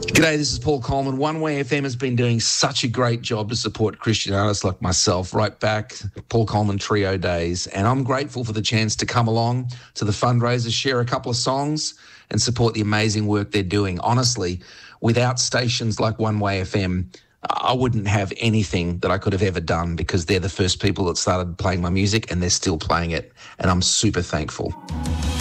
G'day, this is Paul Coleman. One Way FM has been doing such a great job to support Christian artists like myself right back Paul Coleman Trio days, and I'm grateful for the chance to come along to the fundraiser, share a couple of songs and support the amazing work they're doing. Honestly, without stations like One Way FM, I wouldn't have anything that I could have ever done, because they're the first people that started playing my music and they're still playing it, and I'm super thankful.